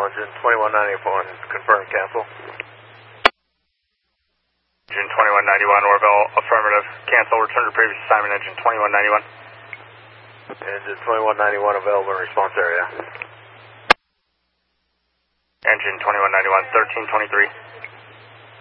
engine 2191, confirm cancel. Engine 2191, Orville, affirmative. Cancel, return to previous assignment, engine 2191. Engine 2191 available in response area. Engine 2191, 1323.